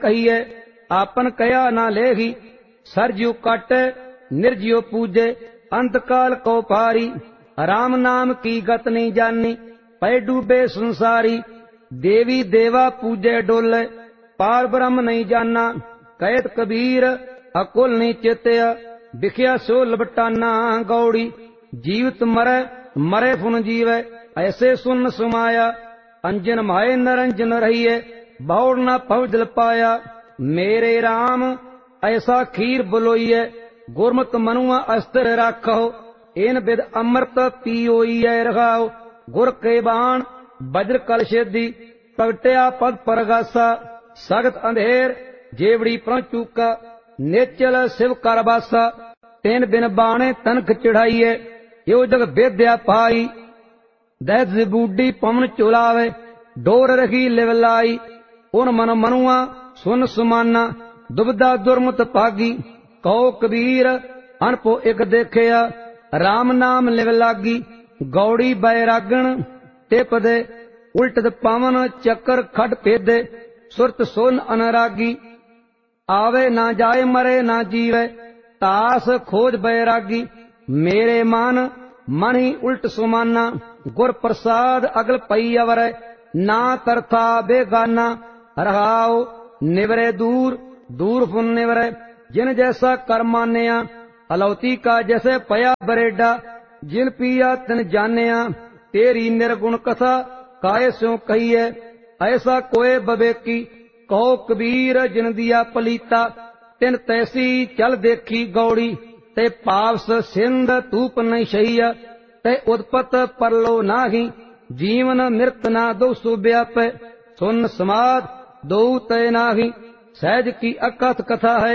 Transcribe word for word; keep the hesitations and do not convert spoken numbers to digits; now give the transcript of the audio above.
कहिए आपन कया ना लेही। सरजियो काटे निर्जियो पूजे अंत काल को पारी। राम नाम की गत नहीं जानी पै डूबे संसारी। देवी देवा पूजे डोले पार ब्रह्म नहीं जाना। कहत कबीर अकुल नहीं चेतया बिख्या सो लबटाना। गौड़ी जीवित मरे मरे फुन जीवे ऐसे सुन सुमाया। अंजन माए नरंजन रहिए बहुड़ न पव जल पाया। मेरे राम ऐसा खीर बुलोइए गुरमत मनुआ अस्त्र राखो। इन बिद अमृत पियोइए रखाओ। गुर के बाण वज्र कल छेदी प्रगट्या पद परगासा। सगत अंधेर जेवड़ी प्रण चूका नेचल शिव करबासा। तेन बिन बाणे तनख चढ़ाइए यो जग वेद्या पाई। दैत बूढ़ी पवन चुलावे डोर रखी लिवलाई। उन मन मनुआ सुन सुमाना दुबदा दुर्मत पागी। कहो कबीर अनपो एक देखया राम नाम लिव लागी। गौड़ी बैरागण टिप दे उल्टद पवन चक्कर खड पेदे। सुरत सोन अनरागी आवे ना जाए मरे ना जीवे तास खोज बैरागी। मेरे मन मन ही उल्ट सुमाना गुर प्रसाद अगल पई अवरै। ना तरथा बेगाना रहाओ निवरे दूर दूर फुन निवरे। जिन जैसा कर मान्या अलौती का जैसे पया बरेडा। जिन पिया तिन जानिया तेरी निर्गुण कथा काय स्यों कहिए। ऐसा कोय बबेकी कहो कबीर जिन दिया पलीता। तिन तैसी चल देखी गौड़ी ते पावस सिंध तूप नहीं सहिया। ते उत्पत परलो नाही जीवन मृत ना दो सुव्याप। सुन समाद दो तय नाही सहज की अकथ कथा है।